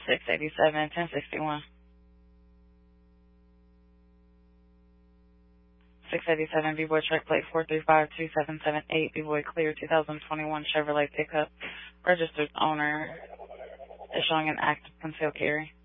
687, 1061. 687 B-Boy truck plate 4352778. B-Boy clear 2021 Chevrolet pickup. Registered owner is showing an active concealed carry.